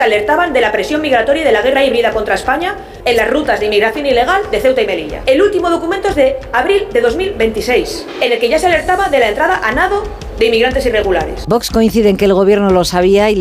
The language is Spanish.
alertaban de la presión migratoria y de la guerra híbrida contra España en las rutas de inmigración ilegal de Ceuta y Melilla. El último documento es de abril de 2026, en el que ya se alertaba de la entrada a nado de inmigrantes irregulares. Vox coincide en que el gobierno lo sabía y